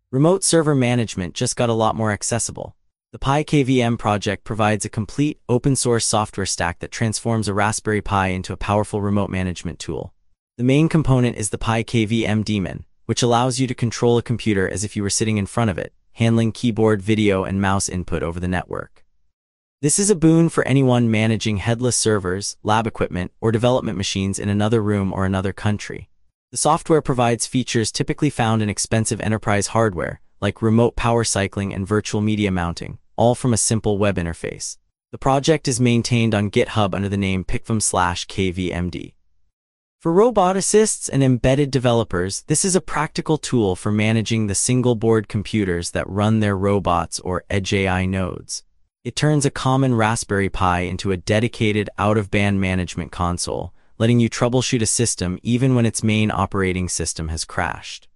Remote server management just got a lot more accessible. The Pi KVM project provides a complete, open-source software stack that transforms a Raspberry Pi into a powerful remote management tool. The main component is the Pi KVM daemon, which allows you to control a computer as if you were sitting in front of it, handling keyboard, video, and mouse input over the network. This is a boon for anyone managing headless servers, lab equipment, or development machines in another room or another country. The software provides features typically found in expensive enterprise hardware, like remote power cycling and virtual media mounting, all from a simple web interface. The project is maintained on GitHub under the name picvm/kvmd. For roboticists and embedded developers, this is a practical tool for managing the single-board computers that run their robots or edge AI nodes. It turns a common Raspberry Pi into a dedicated out-of-band management console, letting you troubleshoot a system even when its main operating system has crashed.